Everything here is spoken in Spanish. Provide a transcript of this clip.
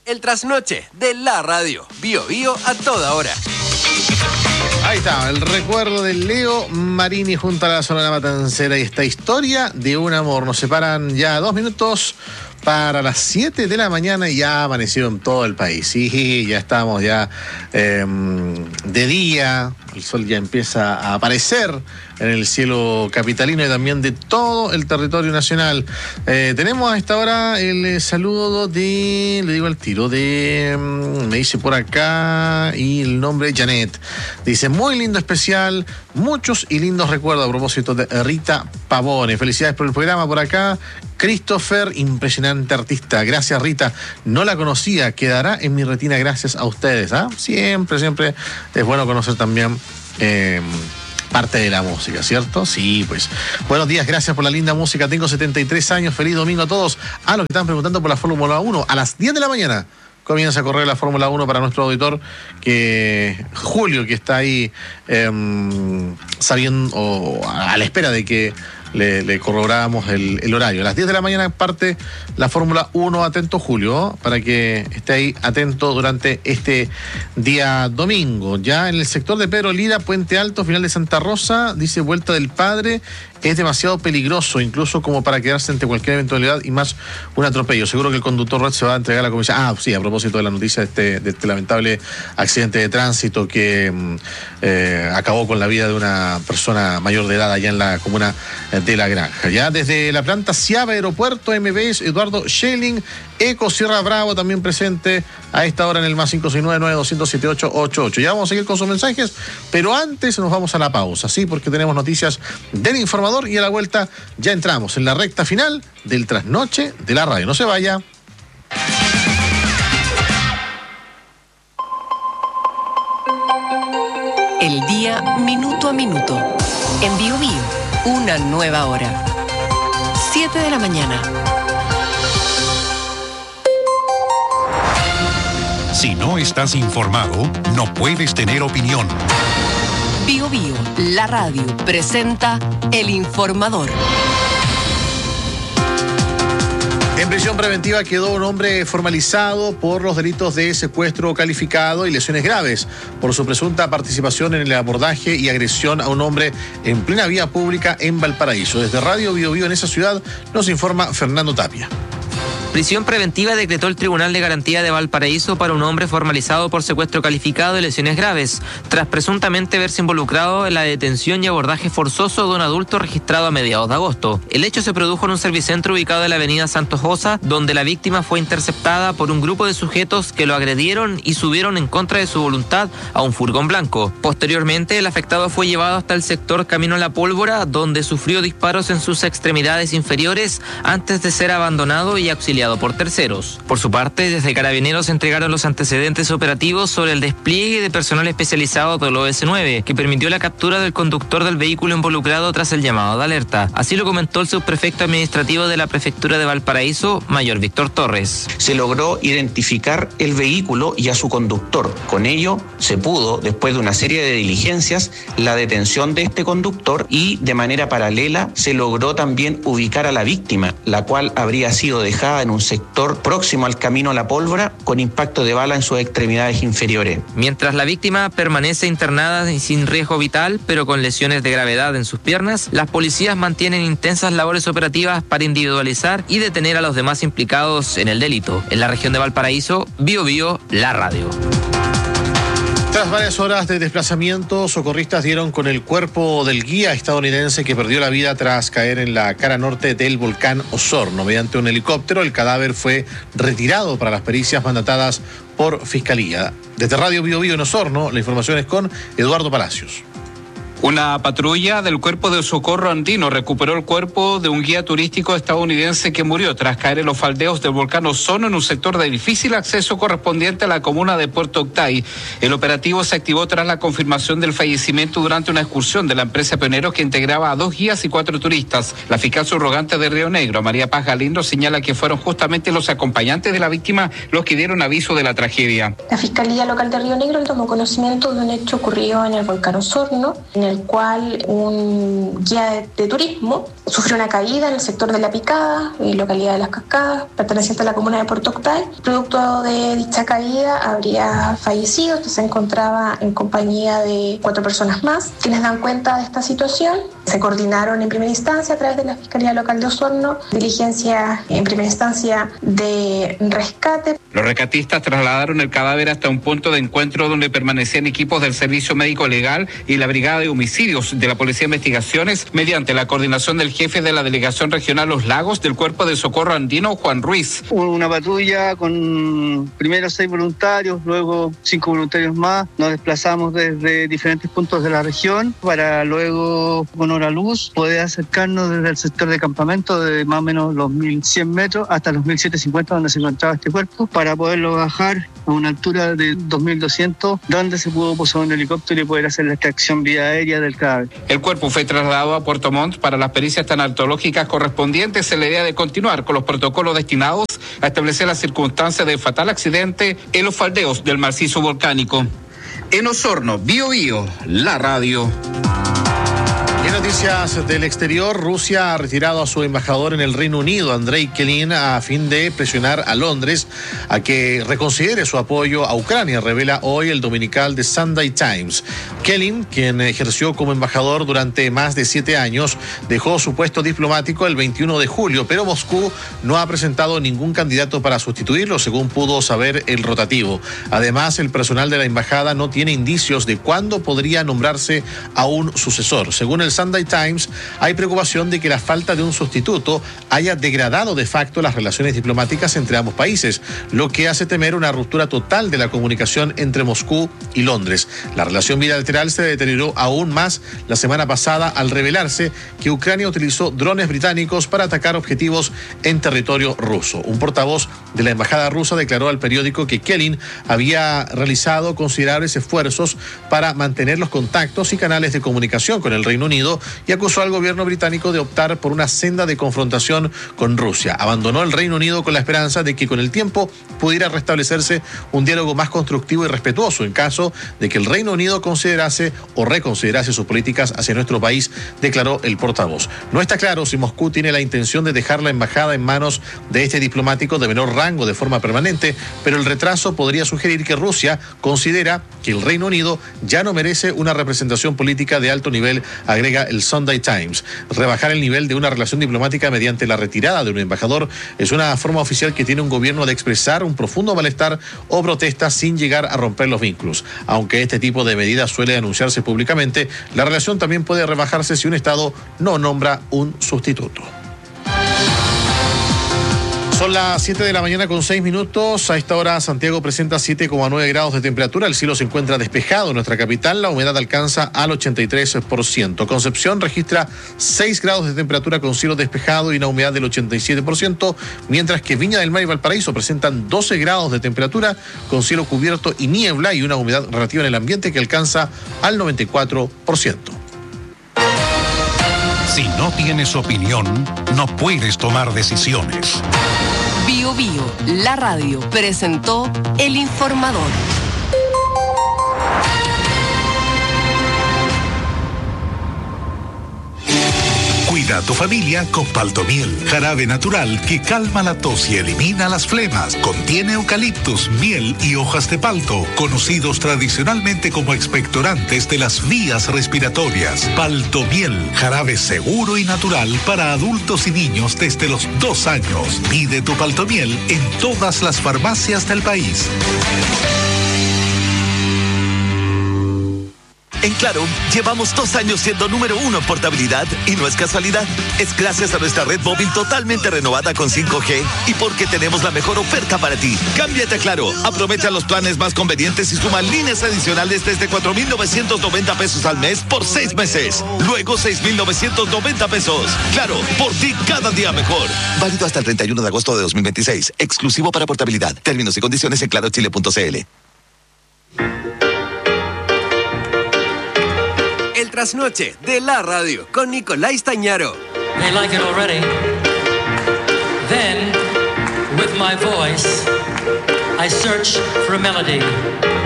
el trasnoche de la radio. Bio Bio a toda hora. Ahí está, el recuerdo de Leo Marini junto a la Sonora Matancera y esta historia de un amor. Nos separan ya 2 minutos para las 7 de la mañana y ya amaneció en todo el país. Sí, ya estamos ya de día, el sol ya empieza a aparecer en el cielo capitalino y también de todo el territorio nacional. Tenemos a esta hora el saludo de, le digo al tiro, me dice por acá, y el nombre Janet. Dice, muy lindo especial, muchos y lindos recuerdos a propósito de Rita Pavone. Felicidades por el programa por acá. Christopher, impresionante artista. Gracias, Rita. No la conocía, quedará en mi retina gracias a ustedes. Siempre es bueno conocer también parte de la música, ¿cierto? Sí, pues. Buenos días, gracias por la linda música. Tengo 73 años. Feliz domingo a todos. A los que están preguntando por la Fórmula 1, a las 10 de la mañana comienza a correr la Fórmula 1 para nuestro auditor, Julio, que está ahí sabiendo, o a la espera de que le corroborábamos el horario. A las 10 de la mañana parte la Fórmula 1. Atento, Julio, para que esté ahí atento durante este día domingo. Ya en el sector de Pedro Lira, Puente Alto, final de Santa Rosa, dice Vuelta del Padre, es demasiado peligroso, incluso como para quedarse ante cualquier eventualidad y más un atropello. Seguro que el conductor Red se va a entregar a la comisión. Sí, a propósito de la noticia de este lamentable accidente de tránsito que acabó con la vida de una persona mayor de edad allá en la comuna de La Granja. Ya desde la planta Ciaba Aeropuerto, MBS, Eduardo Schelling, Eco Sierra Bravo también presente a esta hora en el más 569-9200-7888. Ya vamos a seguir con sus mensajes, pero antes nos vamos a la pausa, ¿sí? Porque tenemos noticias del informador y a la vuelta ya entramos en la recta final del trasnoche de la radio. No se vaya. El día minuto a minuto. En Bio Bio, una nueva hora. 7 de la mañana. Si no estás informado, no puedes tener opinión. Bio Bio, la radio, presenta El Informador. En prisión preventiva quedó un hombre formalizado por los delitos de secuestro calificado y lesiones graves por su presunta participación en el abordaje y agresión a un hombre en plena vía pública en Valparaíso. Desde Radio Bio Bio en esa ciudad nos informa Fernando Tapia. Prisión preventiva decretó el Tribunal de Garantía de Valparaíso para un hombre formalizado por secuestro calificado y lesiones graves, tras presuntamente verse involucrado en la detención y abordaje forzoso de un adulto registrado a mediados de agosto. El hecho se produjo en un servicentro ubicado en la avenida Santos Josa, donde la víctima fue interceptada por un grupo de sujetos que lo agredieron y subieron en contra de su voluntad a un furgón blanco. Posteriormente, el afectado fue llevado hasta el sector Camino a la Pólvora, donde sufrió disparos en sus extremidades inferiores antes de ser abandonado y auxiliado por terceros. Por su parte, desde Carabineros entregaron los antecedentes operativos sobre el despliegue de personal especializado del OS9, que permitió la captura del conductor del vehículo involucrado tras el llamado de alerta. Así lo comentó el subprefecto administrativo de la Prefectura de Valparaíso, Mayor Víctor Torres. Se logró identificar el vehículo y a su conductor. Con ello, se pudo, después de una serie de diligencias, la detención de este conductor y, de manera paralela, se logró también ubicar a la víctima, la cual habría sido dejada en un sector próximo al Camino a la Pólvora con impacto de bala en sus extremidades inferiores. Mientras la víctima permanece internada y sin riesgo vital, pero con lesiones de gravedad en sus piernas, las policías mantienen intensas labores operativas para individualizar y detener a los demás implicados en el delito. En la región de Valparaíso, Bio Bio, la radio. Tras varias horas de desplazamiento, socorristas dieron con el cuerpo del guía estadounidense que perdió la vida tras caer en la cara norte del volcán Osorno. Mediante un helicóptero, el cadáver fue retirado para las pericias mandatadas por Fiscalía. Desde Radio Bio Bio en Osorno, la información es con Eduardo Palacios. Una patrulla del Cuerpo de Socorro Andino recuperó el cuerpo de un guía turístico estadounidense que murió tras caer en los faldeos del volcán Osorno en un sector de difícil acceso correspondiente a la comuna de Puerto Octay. El operativo se activó tras la confirmación del fallecimiento durante una excursión de la empresa Pioneros que integraba a 2 guías y 4 turistas. La fiscal subrogante de Río Negro, María Paz Galindo, señala que fueron justamente los acompañantes de la víctima los que dieron aviso de la tragedia. La Fiscalía Local de Río Negro tomó conocimiento de un hecho ocurrido en el volcán Osorno, en el cual un guía de turismo sufrió una caída en el sector de La Picada, localidad de Las Cascadas, perteneciente a la comuna de Puerto Octay. Producto de dicha caída habría fallecido. Se encontraba en compañía de 4 personas más, quienes dan cuenta de esta situación. Se coordinaron en primera instancia a través de la Fiscalía Local de Osorno diligencias en primera instancia de rescate. Los rescatistas trasladaron el cadáver hasta un punto de encuentro donde permanecían equipos del Servicio Médico Legal y la Brigada de Homicidios de la Policía de Investigaciones mediante la coordinación del jefe de la Delegación Regional Los Lagos del Cuerpo de Socorro Andino, Juan Ruiz. Una patrulla con primero 6 voluntarios, luego 5 voluntarios más. Nos desplazamos desde diferentes puntos de la región para luego, con hora luz, poder acercarnos desde el sector de campamento de más o menos los 1.100 metros hasta los 1.750 donde se encontraba este cuerpo, para poderlo bajar a una altura de 2.200, donde se pudo posar un helicóptero y poder hacer la extracción vía aérea del cadáver. El cuerpo fue trasladado a Puerto Montt para las pericias tanatológicas correspondientes en la idea de continuar con los protocolos destinados a establecer las circunstancias del fatal accidente en los faldeos del macizo volcánico. En Osorno, Bío Bío, la radio. En noticias del exterior, Rusia ha retirado a su embajador en el Reino Unido, Andrei Kelin, a fin de presionar a Londres a que reconsidere su apoyo a Ucrania, revela hoy el dominical The Sunday Times. Kelin, quien ejerció como embajador durante más de 7 años, dejó su puesto diplomático el 21 de julio, pero Moscú no ha presentado ningún candidato para sustituirlo, según pudo saber el rotativo. Además, el personal de la embajada no tiene indicios de cuándo podría nombrarse a un sucesor. Según el Sunday Times, hay preocupación de que la falta de un sustituto haya degradado de facto las relaciones diplomáticas entre ambos países, lo que hace temer una ruptura total de la comunicación entre Moscú y Londres. La relación bilateral se deterioró aún más la semana pasada al revelarse que Ucrania utilizó drones británicos para atacar objetivos en territorio ruso. Un portavoz de la embajada rusa declaró al periódico que Kelin había realizado considerables esfuerzos para mantener los contactos y canales de comunicación con el Reino Unido y acusó al gobierno británico de optar por una senda de confrontación con Rusia. Abandonó el Reino Unido con la esperanza de que con el tiempo pudiera restablecerse un diálogo más constructivo y respetuoso en caso de que el Reino Unido considerase o reconsiderase sus políticas hacia nuestro país, declaró el portavoz. No está claro si Moscú tiene la intención de dejar la embajada en manos de este diplomático de menor rango de forma permanente, pero el retraso podría sugerir que Rusia considera que el Reino Unido ya no merece una representación política de alto nivel, agrega el Sunday Times. Rebajar el nivel de una relación diplomática mediante la retirada de un embajador es una forma oficial que tiene un gobierno de expresar un profundo malestar o protesta sin llegar a romper los vínculos. Aunque este tipo de medidas suele anunciarse públicamente, la relación también puede rebajarse si un Estado no nombra un sustituto. Son las 7 de la mañana con 6 minutos. A esta hora Santiago presenta 7,9 grados de temperatura. El cielo se encuentra despejado en nuestra capital. La humedad alcanza al 83%. Concepción registra 6 grados de temperatura con cielo despejado y una humedad del 87%, mientras que Viña del Mar y Valparaíso presentan 12 grados de temperatura con cielo cubierto y niebla y una humedad relativa en el ambiente que alcanza al 94%. Si no tienes opinión, no puedes tomar decisiones. Bío Bío, la radio, presentó El Informador. Cuida a tu familia con Paltomiel, jarabe natural que calma la tos y elimina las flemas. Contiene eucaliptus, miel y hojas de palto, conocidos tradicionalmente como expectorantes de las vías respiratorias. Paltomiel, jarabe seguro y natural para adultos y niños desde los 2 años. Pide tu Paltomiel en todas las farmacias del país. En Claro, llevamos 2 años siendo número 1 en portabilidad y no es casualidad. Es gracias a nuestra red móvil totalmente renovada con 5G y porque tenemos la mejor oferta para ti. Cámbiate a Claro, aprovecha los planes más convenientes y suma líneas adicionales desde 4,990 pesos al mes por 6 meses. Luego 6,990 pesos. Claro, por ti cada día mejor. Válido hasta el 31 de agosto de 2026. Exclusivo para portabilidad. Términos y condiciones en clarochile.cl. El trasnoche de la radio con Nicolás Stañaro. They like it already. Then, with my voice, I search for a melody.